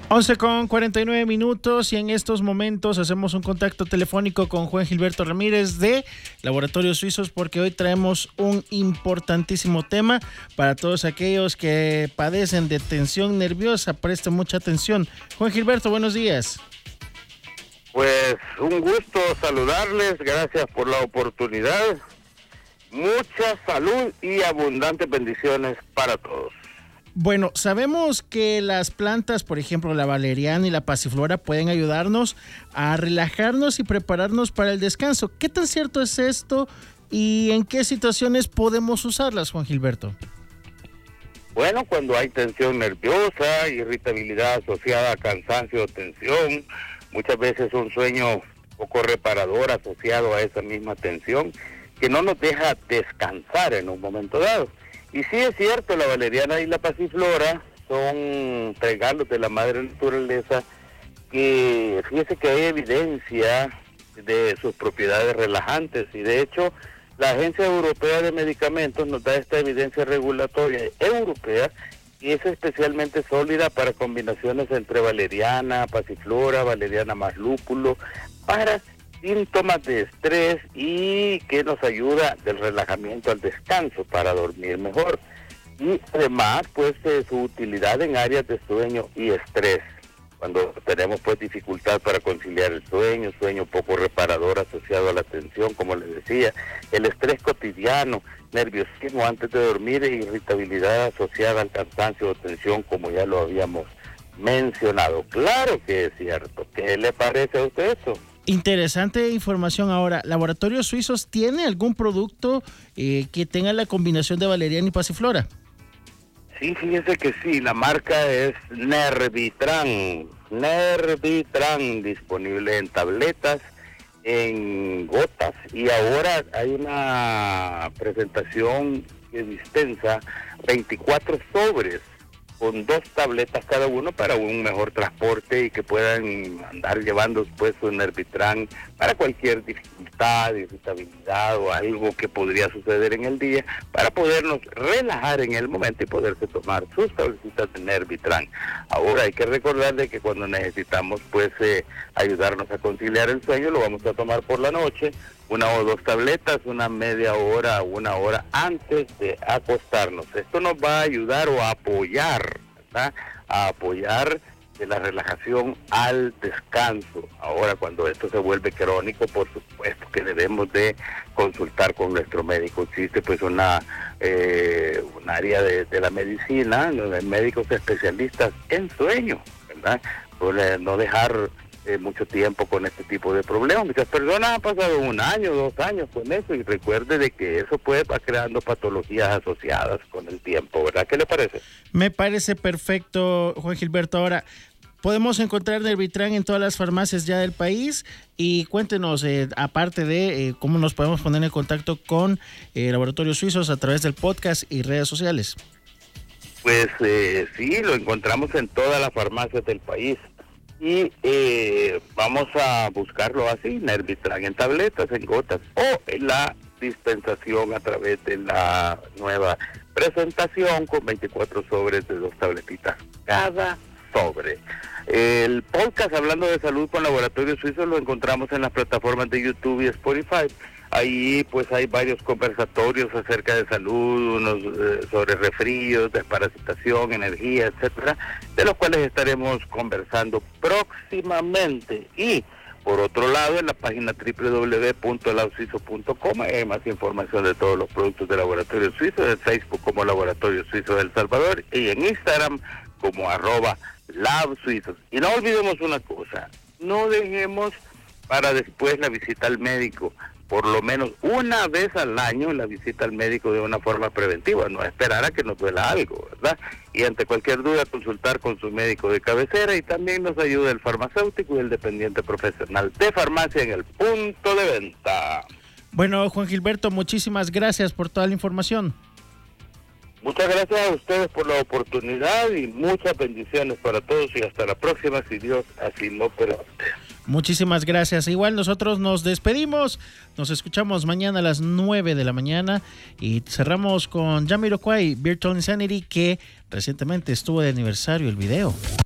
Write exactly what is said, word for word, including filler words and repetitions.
once con cuarenta y nueve minutos y en estos momentos hacemos un contacto telefónico con Juan Gilberto Ramírez de Laboratorios Suizos, porque hoy traemos un importantísimo tema para todos aquellos que padecen de tensión nerviosa. Presten mucha atención. Juan Gilberto, buenos días. Pues un gusto saludarles, gracias por la oportunidad. Mucha salud y abundantes bendiciones para todos. Bueno, sabemos que las plantas, por ejemplo, la valeriana y la pasiflora, pueden ayudarnos a relajarnos y prepararnos para el descanso. ¿Qué tan cierto es esto y en qué situaciones podemos usarlas, Juan Gilberto? Bueno, cuando hay tensión nerviosa, irritabilidad asociada a cansancio o tensión, muchas veces un sueño poco reparador asociado a esa misma tensión, que no nos deja descansar en un momento dado. Y sí es cierto, la valeriana y la pasiflora son regalos de la madre naturaleza que, fíjese que hay evidencia de sus propiedades relajantes, y de hecho la Agencia Europea de Medicamentos nos da esta evidencia regulatoria europea, y es especialmente sólida para combinaciones entre valeriana, pasiflora, valeriana más lúpulo, para síntomas de estrés, y que nos ayuda del relajamiento al descanso para dormir mejor. Y además, pues, eh, su utilidad en áreas de sueño y estrés. Cuando tenemos, pues, dificultad para conciliar el sueño, sueño poco reparador asociado a la tensión, como les decía, el estrés cotidiano, nerviosismo antes de dormir e irritabilidad asociada al cansancio o tensión, como ya lo habíamos mencionado. Claro que es cierto. ¿Qué le parece a usted eso? Interesante información. Ahora, ¿Laboratorios Suizos tiene algún producto eh, que tenga la combinación de valeriana y pasiflora? Sí, fíjese que sí, la marca es Nervitran. Nervitran, disponible en tabletas, en gotas, y ahora hay una presentación que dispensa veinticuatro sobres con dos tabletas cada uno para un mejor transporte y que puedan andar llevando después su Nervitran para cualquier dificultad, irritabilidad o algo que podría suceder en el día, para podernos relajar en el momento y poderse tomar sus tabletitas de Nervitran. Ahora hay que recordar de que cuando necesitamos pues eh, ayudarnos a conciliar el sueño, lo vamos a tomar por la noche, una o dos tabletas, una media hora o una hora antes de acostarnos. Esto nos va a ayudar o a apoyar, ¿verdad? A apoyar de la relajación al descanso. Ahora, cuando esto se vuelve crónico, por supuesto que debemos de consultar con nuestro médico. Existe pues una eh, un área de, de la medicina, donde médicos especialistas en sueño, ¿verdad? Por eh, no dejar Eh, mucho tiempo con este tipo de problemas. Muchas personas han pasado un año, dos años con eso, y recuerde de que eso puede ir creando patologías asociadas con el tiempo, ¿verdad? ¿Qué le parece? Me parece perfecto, Juan Gilberto. Ahora, podemos encontrar Nervitran en todas las farmacias ya del país, y cuéntenos, eh, aparte de eh, cómo nos podemos poner en contacto con eh, Laboratorios Suizos a través del podcast y redes sociales. Pues eh, sí, lo encontramos en todas las farmacias del país. Y eh, vamos a buscarlo así, Nervitran en tabletas, en gotas, o en la dispensación a través de la nueva presentación con veinticuatro sobres de dos tabletitas cada sobre. El podcast Hablando de Salud con Laboratorios Suizos lo encontramos en las plataformas de YouTube y Spotify. Ahí pues hay varios conversatorios acerca de salud, unos eh, sobre resfríos, desparasitación, energía, etcétera, de los cuales estaremos conversando próximamente. Y por otro lado, en la página doble u doble u doble u punto lab suizo punto com hay más información de todos los productos de Laboratorios Suizos, en Facebook como Laboratorios Suizos de El Salvador y en Instagram como arroba Lab Suizos. Y no olvidemos una cosa, no dejemos para después la visita al médico. Por lo menos una vez al año la visita al médico de una forma preventiva, no esperar a que nos duela algo, ¿verdad? Y ante cualquier duda consultar con su médico de cabecera, y también nos ayuda el farmacéutico y el dependiente profesional de farmacia en el punto de venta. Bueno, Juan Gilberto, muchísimas gracias por toda la información. Muchas gracias a ustedes por la oportunidad y muchas bendiciones para todos, y hasta la próxima si Dios así lo permite. Muchísimas gracias. Igual nosotros nos despedimos. Nos escuchamos mañana a las nueve de la mañana y cerramos con Jamiroquai, Virtual Insanity, que recientemente estuvo de aniversario el video.